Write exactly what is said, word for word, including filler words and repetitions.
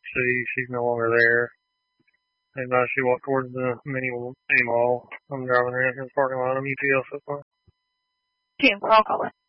see she's no longer there. And uh, she walked towards the mini, mini mall. I'm driving around here in the parking lot. I'm U P S so far. ten four, I'll call it.